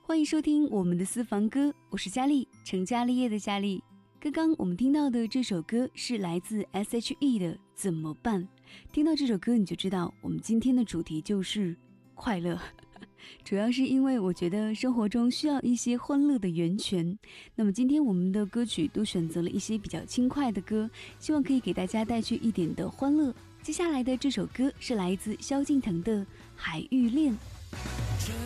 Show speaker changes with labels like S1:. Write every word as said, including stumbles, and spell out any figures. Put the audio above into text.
S1: 欢迎收听我们的私房歌，我是佳丽，成家立业的佳丽。刚刚我们听到的这首歌是来自 S H E 的《怎么办》。听到这首歌你就知道我们今天的主题就是快乐，主要是因为我觉得生活中需要一些欢乐的源泉。那么今天我们的歌曲都选择了一些比较轻快的歌，希望可以给大家带去一点的欢乐。接下来的这首歌是来自萧敬腾的《海芋恋》。
S2: 这